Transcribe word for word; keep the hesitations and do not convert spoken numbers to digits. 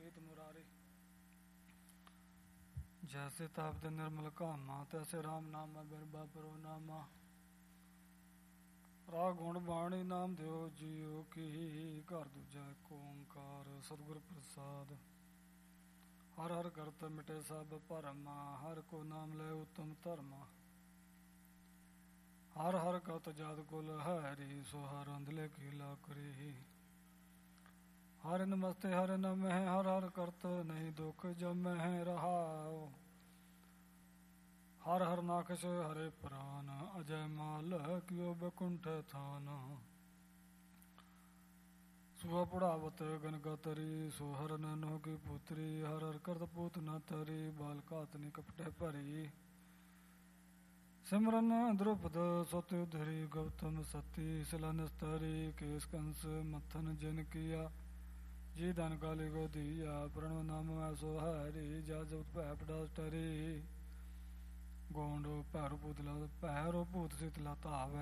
प्रीत मुरारी। जैसे तापते निर्मल कामा तैसे राम नामा बिरबा परो नामा। राग गुण बाणी नाम देव जियो की घर दूजा एक ओंकार सतगुर प्रसाद। हर हर करत मिटे सब भरमा हर को नाम ले उत्तम धर्मा। हर हर करत जात कुल हरि सो हर अंधले की लाकरी। हर नमस्ते हर नमः हर हर करत नहीं दुख जमह रहाओ। हर हर नाकश हरे प्राण अजय माल कियो बकुंठ थान। सुहा पढ़ावत गनगतरी सो हर नैनो की पुत्री। हर हर करत पूत न तरी बाल कातनी कपटे भरी। सिमरन द्रुपद सोत उधरी गौतम सती सिला निस्तरी। केस कंस मथन जिन किया जी धन काली को दिया। प्रणव नाम ऐसो हरि जा जब पैपड़ा टरी। गोंडो पैरो पूतला पैरो पूत शीतला तावे